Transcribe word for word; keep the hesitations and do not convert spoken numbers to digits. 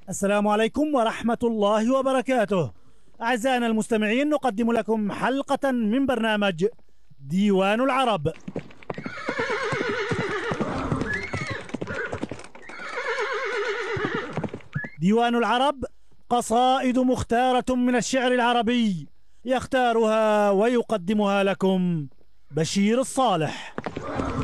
السلام عليكم ورحمة الله وبركاته. أعزائنا المستمعين، نقدم لكم حلقة من برنامج ديوان العرب. ديوان العرب قصائد مختارة من الشعر العربي، يختارها ويقدمها لكم بشير الصالح.